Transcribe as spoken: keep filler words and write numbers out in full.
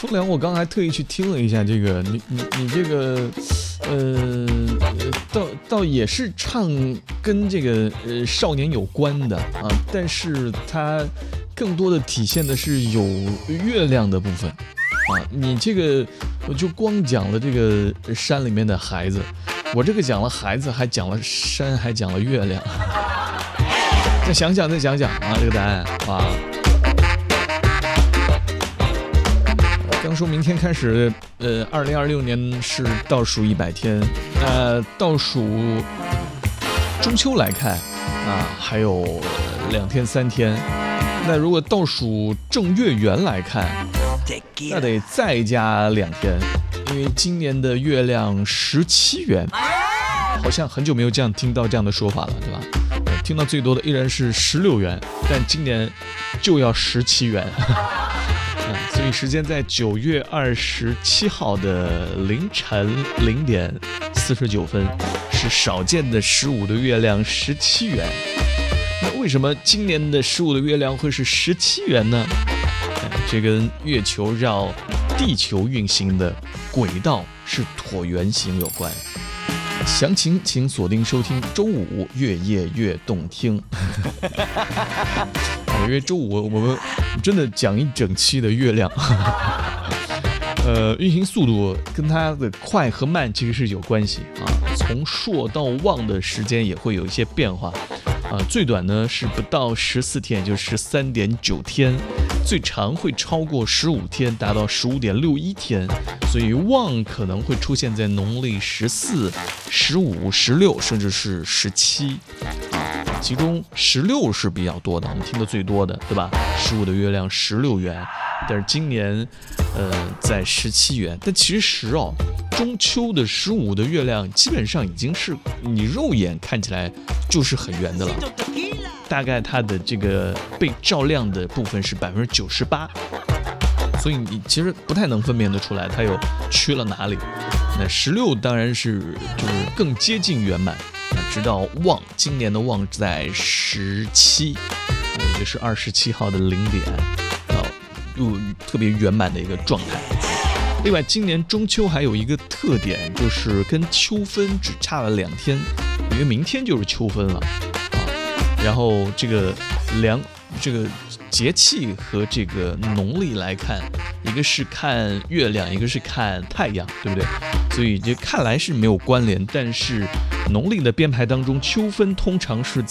风凉，我刚还特意去听了一下这个，你你你这个，呃，倒倒也是唱跟这个呃少年有关的啊，但是它更多的体现的是有月亮的部分啊。你这个我就光讲了这个山里面的孩子，我这个讲了孩子，还讲了山，还讲了月亮。再想想，再想想啊，这个答案啊。刚说明天开始，呃，二零二六年是倒数一百天，呃，倒数中秋来看啊，还有两天三天。那如果倒数正月圆来看，那得再加两天，因为今年的月亮十七圆，好像很久没有这样听到这样的说法了，对吧？听到最多的依然是十六圆，但今年就要十七圆。所以时间在九月二十七号的凌晨零点四十九分，是少见的十五的月亮十七圆。那为什么今年的十五的月亮会是十七圆呢？这跟月球绕地球运行的轨道是椭圆形有关。详情请锁定收听周五月夜越动听。因为周五我们真的讲一整期的月亮，呃，运行速度跟它的快和慢其实是有关系啊。从朔到望的时间也会有一些变化啊。最短呢是不到十四天，也就是十三点九天，最长会超过十五天，达到十五点六一天。所以望可能会出现在农历十四、十五、十六，甚至是十七。其中十六是比较多的，我们听的最多的，对吧？十五的月亮十六圆，但是今年，呃，在十七圆。但其实哦，中秋的十五的月亮基本上已经是你肉眼看起来就是很圆的了，大概它的这个被照亮的部分是百分之九十八，所以你其实不太能分辨得出来它有缺了哪里。那十六当然是就是更接近圆满。直到望，今年的望在十七，也就是二十七号的零点，啊，又特别圆满的一个状态。另外，今年中秋还有一个特点，就是跟秋分只差了两天，因为明天就是秋分了啊。然后这个两这个节气和这个农历来看，一个是看月亮，一个是看太阳，对不对？所以这看来是没有关联，但是农历的编排当中，秋分通常是